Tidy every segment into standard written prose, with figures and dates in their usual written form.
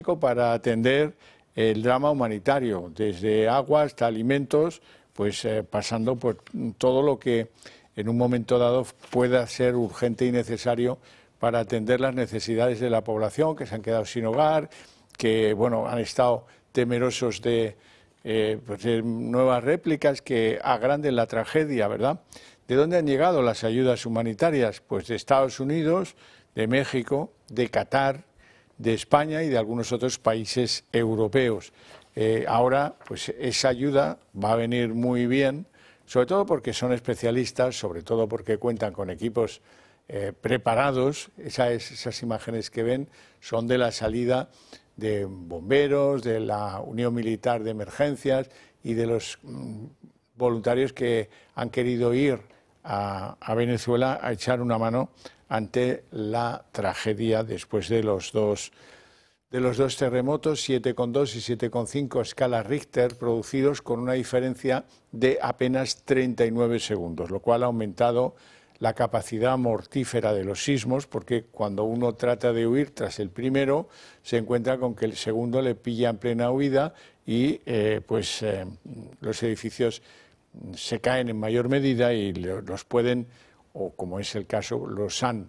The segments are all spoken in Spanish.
para atender el drama humanitario, desde agua hasta alimentos, pues pasando por todo lo que en un momento dado pueda ser urgente y necesario para atender las necesidades de la población que se han quedado sin hogar, que bueno, han estado temerosos de nuevas réplicas que agranden la tragedia, ¿verdad? ¿De dónde han llegado las ayudas humanitarias? Pues de Estados Unidos, de México, de Qatar, de España y de algunos otros países europeos. Ahora, pues esa ayuda va a venir muy bien, sobre todo porque son especialistas, sobre todo porque cuentan con equipos preparados. Esas imágenes que ven son de la salida de bomberos, de la Unión Militar de Emergencias y de los voluntarios que han querido ir a Venezuela a echar una mano ante la tragedia después de los dos terremotos, 7,2 y 7,5 escala Richter, producidos con una diferencia de apenas 39 segundos, lo cual ha aumentado la capacidad mortífera de los sismos, porque cuando uno trata de huir tras el primero, se encuentra con que el segundo le pilla en plena huida y los edificios se caen en mayor medida y los pueden, o como es el caso, los han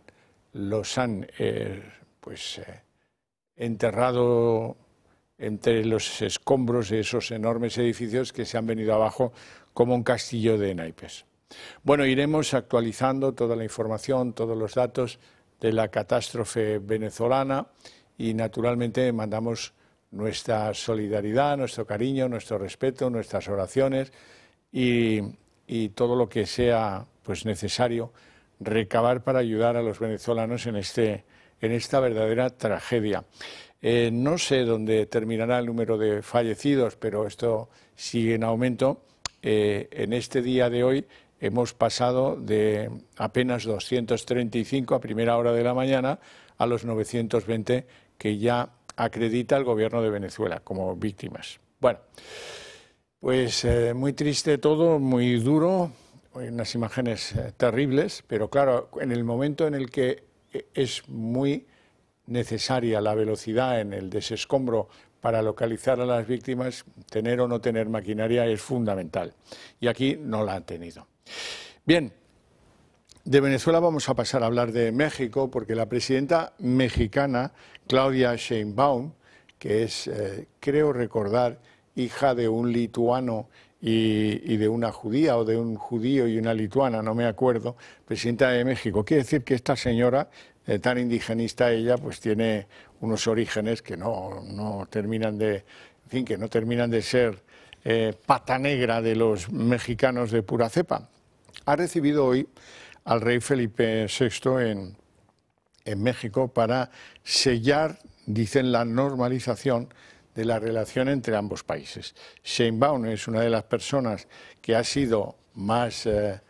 enterrado entre los escombros de esos enormes edificios que se han venido abajo como un castillo de naipes. Bueno, iremos actualizando toda la información, todos los datos de la catástrofe venezolana y naturalmente mandamos nuestra solidaridad, nuestro cariño, nuestro respeto, nuestras oraciones y todo lo que sea pues necesario recabar para ayudar a los venezolanos en esta verdadera tragedia. No sé dónde terminará el número de fallecidos, pero esto sigue en aumento. En este día de hoy hemos pasado de apenas 235 a primera hora de la mañana a los 920 que ya acredita el gobierno de Venezuela como víctimas. Bueno, pues muy triste todo, muy duro, unas imágenes terribles, pero claro, en el momento en el que es muy necesaria la velocidad en el desescombro para localizar a las víctimas, tener o no tener maquinaria es fundamental. Y aquí no la han tenido. Bien, de Venezuela vamos a pasar a hablar de México, porque la presidenta mexicana, Claudia Sheinbaum, que es, creo recordar, hija de un lituano y de una judía, o de un judío y una lituana, no me acuerdo, presidenta de México. Quiere decir que esta señora, tan indigenista ella, pues tiene unos orígenes que no terminan de ser pata negra de los mexicanos de pura cepa. Ha recibido hoy al rey Felipe VI en México para sellar, dicen, la normalización de la relación entre ambos países. Sheinbaum es una de las personas que ha sido más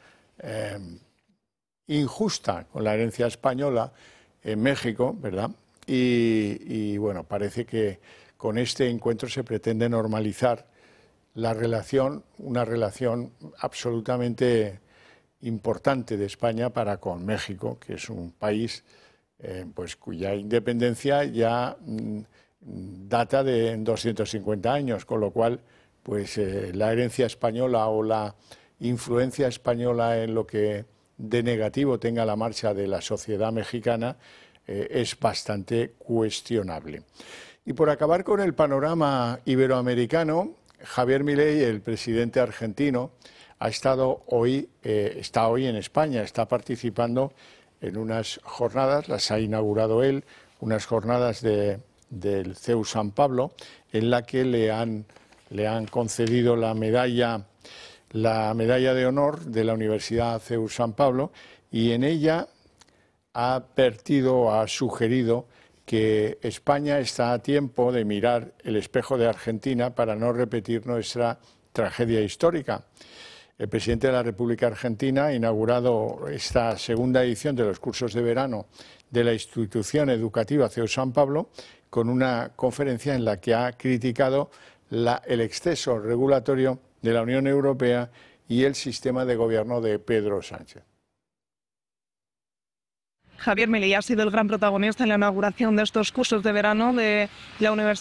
injusta con la herencia española en México, ¿verdad? Y bueno, parece que con este encuentro se pretende normalizar la relación, una relación absolutamente importante de España para con México, que es un país pues cuya independencia ya data de 250 años, con lo cual pues la herencia española o la influencia española en lo que de negativo tenga la marcha de la sociedad mexicana es bastante cuestionable. Y por acabar con el panorama iberoamericano, Javier Milei, el presidente argentino, está hoy en España, está participando en unas jornadas, las ha inaugurado él, unas jornadas del CEU San Pablo, en la que le han concedido la medalla de honor de la Universidad CEU San Pablo, y en ella ha sugerido que España está a tiempo de mirar el espejo de Argentina para no repetir nuestra tragedia histórica. El presidente de la República Argentina ha inaugurado esta segunda edición de los cursos de verano de la institución educativa CEU San Pablo con una conferencia en la que ha criticado el exceso regulatorio de la Unión Europea y el sistema de gobierno de Pedro Sánchez. Javier Milei ha sido el gran protagonista en la inauguración de estos cursos de verano de la Universidad